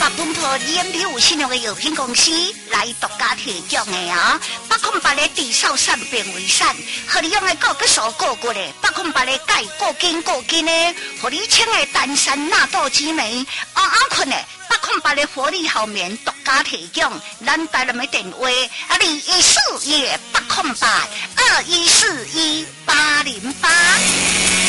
百本铺脸皮有信用的药品公司来独家提供的啊！808的地少善变为善，和你用的高骨素过骨的，808的钙过筋过筋的，和你请的丹参纳豆激酶，困的808的活力好眠独家提供。咱台南的电话2141-808，2141-808。